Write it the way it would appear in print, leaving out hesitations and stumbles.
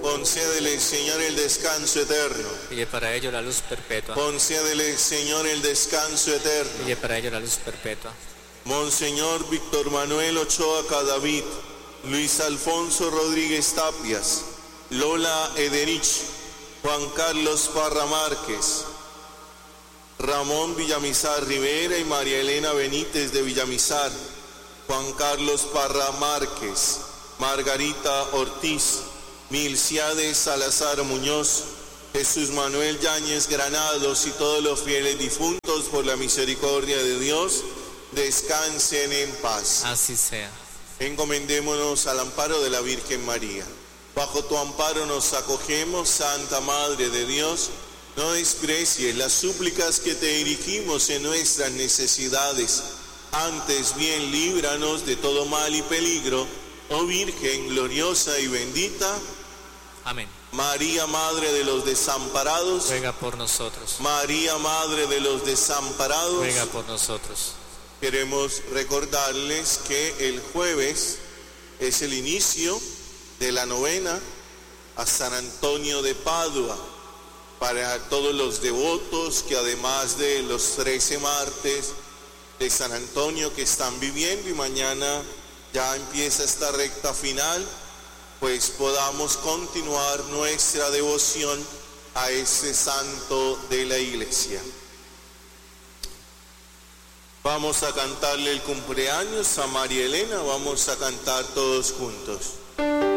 Concédele, Señor, el descanso eterno. y dé para ellos la luz perpetua, Concédele, Señor, el descanso eterno. y dé para ellos la luz perpetua. Monseñor Víctor Manuel Ochoa Cadavid, Luis Alfonso Rodríguez Tapias, Lola Ederich, Juan Carlos Parra Márquez, Ramón Villamizar Rivera y María Elena Benítez de Villamizar, Juan Carlos Parra Márquez, Margarita Ortiz, Milciades Salazar Muñoz, Jesús Manuel Yáñez Granados y todos los fieles difuntos por la misericordia de Dios, descansen en paz. Así sea. Encomendémonos al amparo de la Virgen María. Bajo tu amparo nos acogemos, Santa Madre de Dios. No desprecies las súplicas que te dirigimos en nuestras necesidades. Antes bien, líbranos de todo mal y peligro, oh Virgen gloriosa y bendita. Amén. María, Madre de los desamparados. Ruega por nosotros. María, Madre de los desamparados. Ruega por nosotros. Queremos recordarles que el jueves es el inicio de la novena a San Antonio de Padua. Para todos los devotos que además de los 13 martes de San Antonio que están viviendo y mañana ya empieza esta recta final, pues podamos continuar nuestra devoción a este santo de la Iglesia. Vamos a cantarle el cumpleaños a María Elena, vamos a cantar todos juntos.